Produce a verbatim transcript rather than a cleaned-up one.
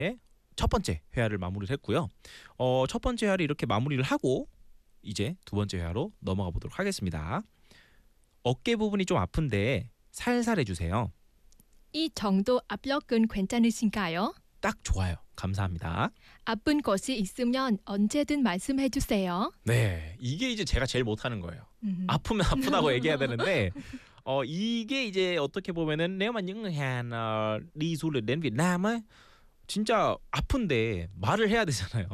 첫 번째 회화를 마무리를 했고요. 어, 첫 번째 회화를 이렇게 마무리를 하고 이제 두 번째 회화로 넘어가 보도록 하겠습니다. 어깨 부분이 좀 아픈데 살살 해주세요. 이 정도 압력은 괜찮으신가요? 딱 좋아요. 감사합니다. 아픈 것이 있으면 언제든 말씀해 주세요. 네, 이게 이제 제가 제일 못하는 거예요. 음. 아프면 아프다고 얘기해야 되는데 어, 이게 이제 어떻게 보면은 nếu mà những người Hàn ờ, đi du lịch đến Việt Nam á 진짜 아픈데 말을 해야 되잖아요.